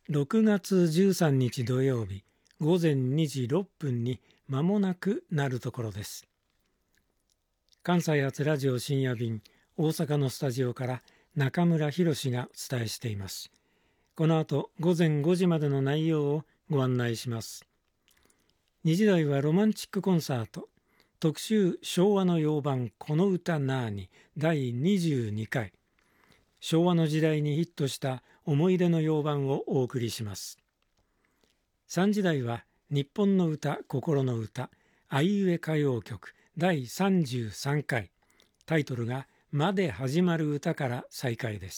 6月13日土曜日午前2時6分に間もなくなるところです。関西発ラジオ深夜便大阪のスタジオから中村博がお伝えしています。この後午前5時までの内容をご案内します。2時台はロマンチックコンサート特集昭和の洋版この歌なーに第22回、昭和の時代にヒットした思い出の洋版をお送りします。3時台は日本の歌心の歌あいうえ歌謡曲第33回、タイトルがまで始まる歌から再開です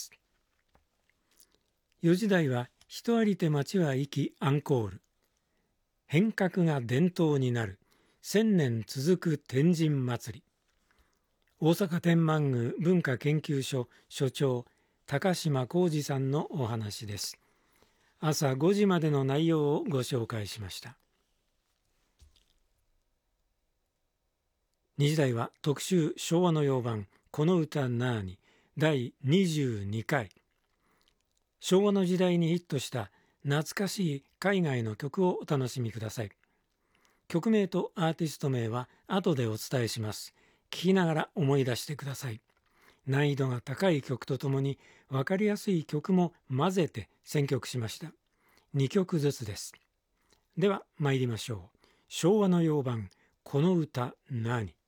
。4時台は人ありて町は生きアンコール、変革が伝統になる1000年続く天神祭り、大阪天満宮文化研究所所長高島浩二さんのお話です。朝5時までの内容をご紹介しました。2時台は特集昭和の洋版この歌なーに第22回、昭和の時代にヒットした懐かしい海外の曲をお楽しみください。曲名とアーティスト名は後でお伝えします。聴きながら思い出してください。難易度が高い曲とともに分かりやすい曲も混ぜて選曲しました。2曲ずつです。では参りましょう。昭和の洋版この歌なーに。